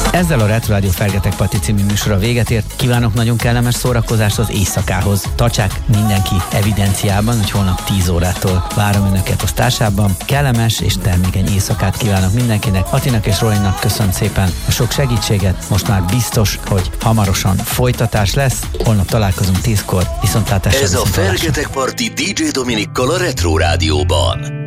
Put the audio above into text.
Ezzel a Retro Rádió Fergetek Pati című műsora véget ért. Kívánok nagyon kellemes szórakozást az éjszakához. Tartsák mindenki evidenciában, hogy holnap 10 órától várom önöket osztásában. Kellemes és termékeny éjszakát kívánok mindenkinek. Atinak és Rolinak köszönöm szépen a sok segítséget. Most már biztos, hogy hamarosan folytatás lesz. Holnap találkozunk 10-kor. Viszontlátásra. Ez a Fergetek Party DJ Dominikkal a Retro Rádióban.